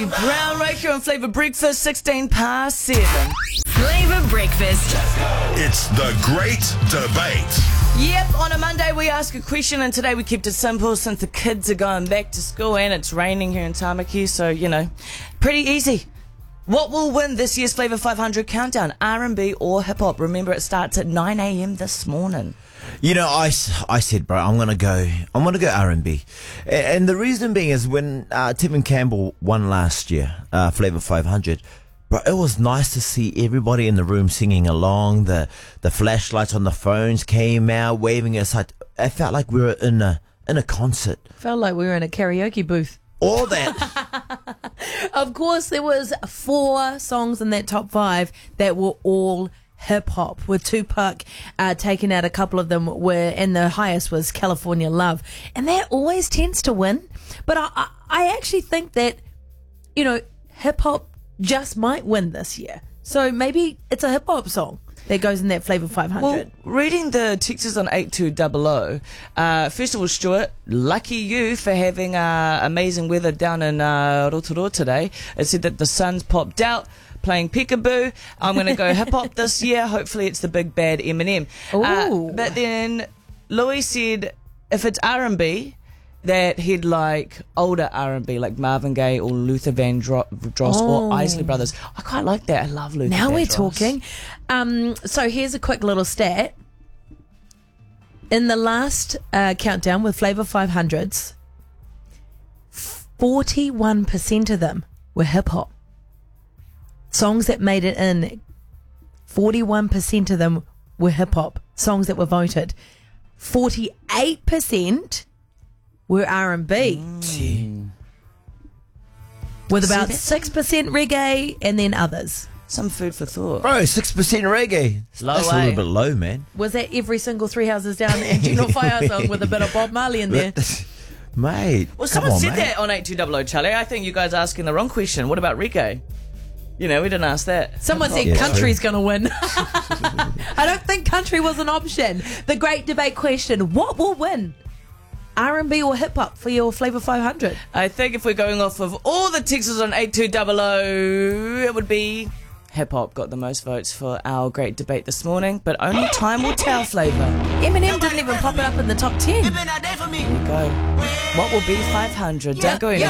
Charlie Brown right here on Flavour Breakfast, 16 past 7. Flavour Breakfast. It's the Great Debate. Yep, on a Monday we ask a question, and today we kept it simple since the kids are going back to school and it's raining here in Tamaki, so, pretty easy. What will win this year's Flavour 500 countdown, R&B or hip-hop? Remember, it starts at 9 a.m. this morning. I said, bro, I'm gonna go R&B, and the reason being is when Tevin Campbell won last year, Flavour 500. But it was nice to see everybody in the room singing along. The flashlights on the phones came out, waving us. I felt like we were in a concert. Felt like we were in a karaoke booth. All that. Of course, there was 4 songs in that top 5 that were all hip-hop, with Tupac taking out a couple of them, and the highest was California Love. And that always tends to win. But I actually think that, hip-hop just might win this year. So maybe it's a hip-hop song that goes in that Flavour 500. Well, reading the texts on 8200, first of all, Stuart, lucky you for having amazing weather down in Rotorua today. It said that the sun's popped out, playing peekaboo. I'm going to go hip-hop this year. Hopefully it's the big bad Eminem. But then Louis said if it's R&B, that he'd like older R&B, like Marvin Gaye or Luther Vandross or Isley Brothers. I quite like that. I love Luther Now Vandross. we're talking. So here's a quick little stat. In the last countdown with Flavour 500s, 41% of them were hip-hop. Songs that made it in, 41% of them were hip-hop. Songs that were voted. 48% were R&B. With about 6% reggae and then others. Some food for thought. Bro, 6% reggae. That's a little bit low, man. Was that every single Three Houses Down and Gino Fire song with a bit of Bob Marley in there? Mate, Well, someone said mate. that on 8200, Charlie. I think you guys are asking the wrong question. What about reggae? We didn't ask that. Someone said Yeah, country's going to win. I don't think country was an option. The great debate question, what will win? R&B or hip-hop for your Flavour 500? I think if we're going off of all the texts on 8200, it would be hip-hop got the most votes for our great debate this morning, but only time will tell, Flavour. Eminem didn't even pop it up in the top 10. There you go. What will be 500? Don't go anywhere.